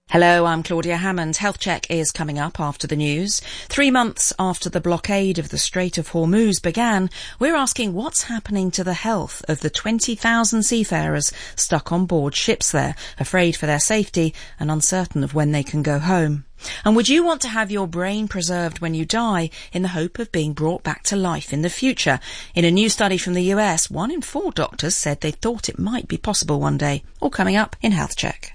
Hello, I'm Claudia Hammond. Health Check is coming up after the news. 3 months after the blockade of the Strait of Hormuz began, we're asking what's happening to the health of the 20,000 seafarers stuck on board ships there, afraid for their safety and uncertain of when they can go home. And would you want to have your brain preserved when you die in the hope of being brought back to life in the future? In a new study from the US, 1 in 4 doctors said they thought it might be possible one day. All coming up in Health Check.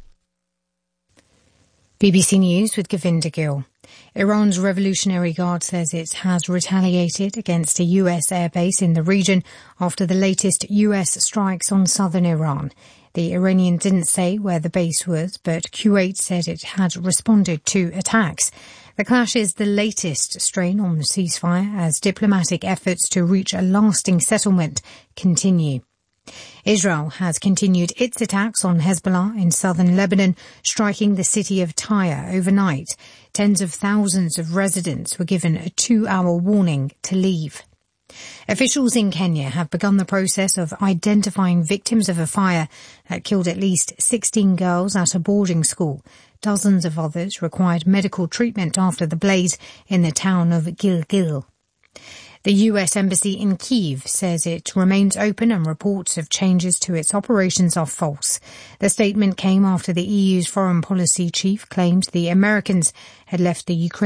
BBC News with Govinda Gill. Iran's Revolutionary Guard says it has retaliated against a US airbase in the region after the latest US strikes on southern Iran. The Iranian didn't say where the base was, but Kuwait said it had responded to attacks. The clash is the latest strain on the ceasefire as diplomatic efforts to reach a lasting settlement continue. Israel has continued its attacks on Hezbollah in southern Lebanon, striking the city of Tyre overnight. Tens of thousands of residents were given a 2-hour warning to leave. Officials in Kenya have begun the process of identifying victims of a fire that killed at least 16 girls at a boarding school. Dozens of others required medical treatment after the blaze in the town of Gilgil. The US Embassy in Kyiv says it remains open and reports of changes to its operations are false. The statement came after the EU's foreign policy chief claimed the Americans had left the Ukraine